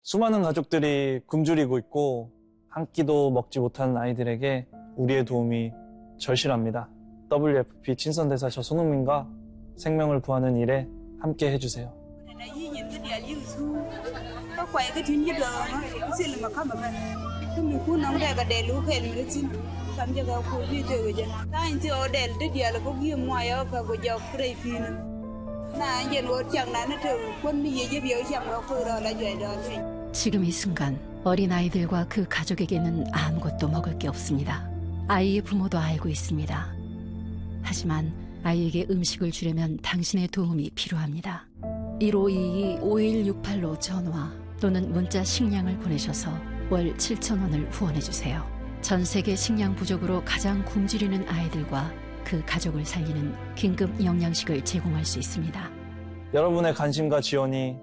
수많은 가족들이 굶주리고 있고 한 끼도 먹지 못하는 아이들에게 우리의 도움이 절실합니다. WFP 친선대사 저 손흥민과 생명을 구하는 일에 함께 해주세요. 지금 이 순간 어린아이들과 그 가족에게는 아무것도 먹을 게 없습니다. 아이의 부모도 알고 있습니다. 하지만 아이에게 음식을 주려면 당신의 도움이 필요합니다. 1522-5168로 전화 또는 문자 식량을 보내셔서 월 7,000원을 후원해주세요. 전 세계 식량 부족으로 가장 굶주리는 아이들과 그 가족을 살리는 긴급 영양식을 제공할 수 있습니다. 여러분의 관심과 지원이